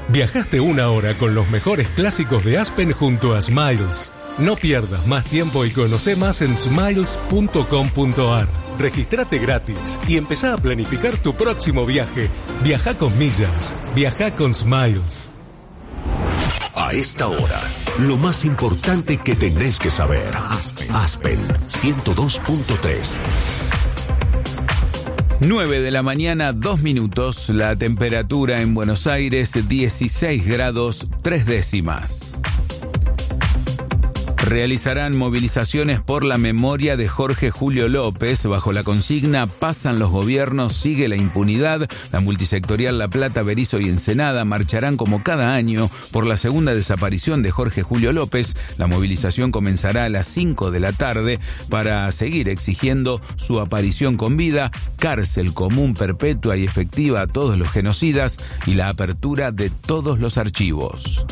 Viajaste una hora con los mejores clásicos de Aspen junto a Smiles. No pierdas más tiempo y conoce más en smiles.com.ar. Registrate gratis y empezá a planificar tu próximo viaje. Viaja con millas. Viaja con Smiles. A esta hora, lo más importante que tenés que saber. Aspen 102.3. 9 de la mañana, 2 minutos. La temperatura en Buenos Aires, 16 grados, 3 décimas. Realizarán movilizaciones por la memoria de Jorge Julio López bajo la consigna "Pasan los gobiernos, sigue la impunidad". La multisectorial La Plata, Berisso y Ensenada marcharán como cada año por la segunda desaparición de Jorge Julio López. La movilización comenzará a las 5 de la tarde para seguir exigiendo su aparición con vida, cárcel común perpetua y efectiva a todos los genocidas y la apertura de todos los archivos.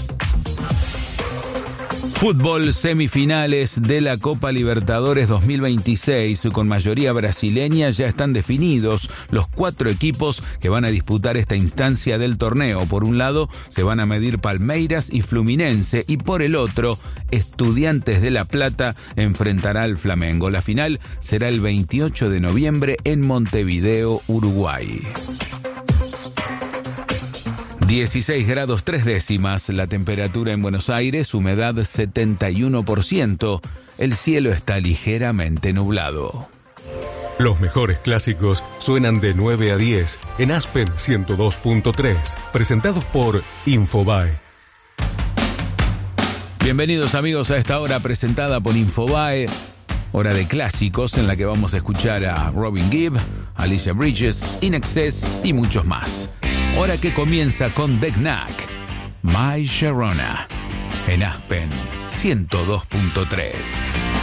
Fútbol, semifinales de la Copa Libertadores 2026 con mayoría brasileña ya están definidos los 4 equipos que van a disputar esta instancia del torneo. Por un lado se van a medir Palmeiras y Fluminense y por el otro Estudiantes de La Plata enfrentará al Flamengo. La final será el 28 de noviembre en Montevideo, Uruguay. 16 grados 3 décimas, la temperatura en Buenos Aires, humedad 71%, el cielo está ligeramente nublado. Los mejores clásicos suenan de 9 a 10 en Aspen 102.3, presentados por Infobae. Bienvenidos amigos a esta hora presentada por Infobae, hora de clásicos en la que vamos a escuchar a Robin Gibb, Alicia Bridges, In Excess y muchos más. Hora que comienza con The Knack, My Sharona, en Aspen 102.3.